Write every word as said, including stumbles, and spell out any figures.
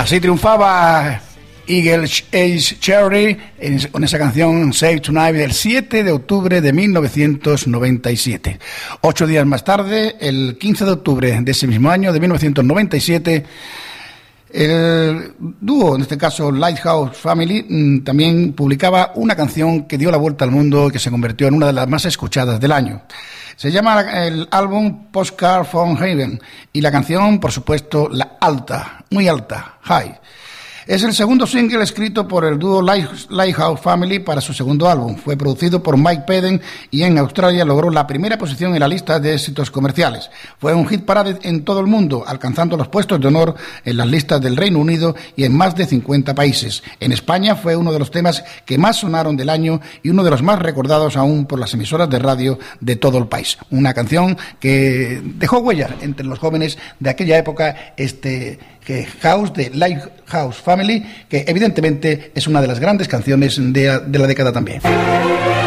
Así triunfaba Eagle Ace Cherry con esa canción Save Tonight del siete de octubre de mil novecientos noventa y siete. Ocho días más tarde, el quince de octubre de ese mismo año, de mil novecientos noventa y siete, el dúo, en este caso Lighthouse Family, también publicaba una canción que dio la vuelta al mundo y que se convirtió en una de las más escuchadas del año. Se llama el álbum Postcard from Heaven y la canción, por supuesto, La Alta, muy alta, High. Es el segundo single escrito por el dúo Lighthouse Family para su segundo álbum. Fue producido por Mike Peden y en Australia logró la primera posición en la lista de éxitos comerciales. Fue un hit parade en todo el mundo, alcanzando los puestos de honor en las listas del Reino Unido y en más de cincuenta países. En España fue uno de los temas que más sonaron del año y uno de los más recordados aún por las emisoras de radio de todo el país. Una canción que dejó huella entre los jóvenes de aquella época, este que House de Lighthouse Family, que evidentemente es una de las grandes canciones de, de la década también.